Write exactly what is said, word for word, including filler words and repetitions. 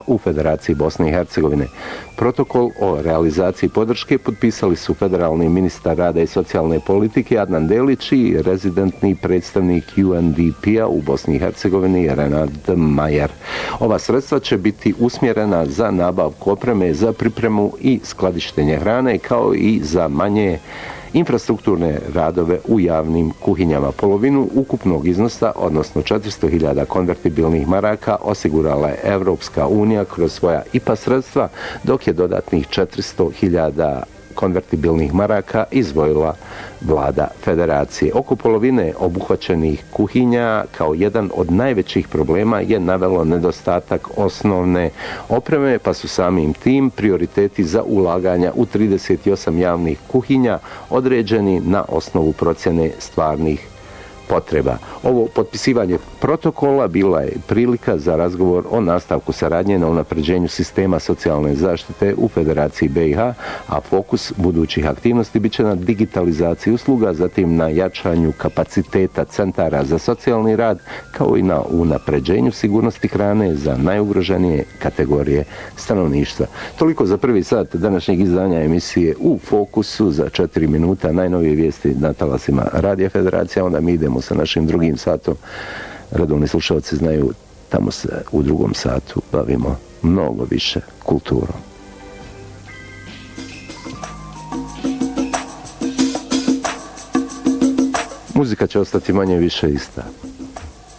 u Federaciji Bosne i Hercegovine. Protokol o realizaciji podrške potpisali su federalni ministar rada i socijalne politike Adnan Delić i rezidentni predstavnik U N D P-a u Bosni i Hercegovini Renad Majer. Ova sredstva će biti usmjerena za nabavku opreme za pripremu i skladištenje hrane, kao i za manje infrastrukturne radove u javnim kuhinjama. Polovinu ukupnog iznosa, odnosno četiristo hiljada konvertibilnih maraka, osigurala je Evropska unija kroz svoja I P A sredstva, dok je dodatnih četiristo hiljada konvertibilnih maraka izdvojila vlada federacije. Oko polovine obuhvaćenih kuhinja kao jedan od najvećih problema je navelo nedostatak osnovne opreme, pa su samim tim prioriteti za ulaganja u trideset osam javnih kuhinja određeni na osnovu procjene stvarnih potreba. Ovo potpisivanje protokola bila je prilika za razgovor o nastavku saradnje na unapređenju sistema socijalne zaštite u Federaciji B i H, a fokus budućih aktivnosti bit će na digitalizaciji usluga, zatim na jačanju kapaciteta centara za socijalni rad, kao i na unapređenju sigurnosti hrane za najugroženije kategorije stanovništva. Toliko za prvi sat današnjeg izdanja emisije U fokusu. Za četiri minuta najnovije vijesti na talasima Radija Federacija, onda mi idemo sa našim drugim satom. Redovni slušalci znaju, tamo se u drugom satu bavimo mnogo više kulturom. Muzika će ostati manje više ista.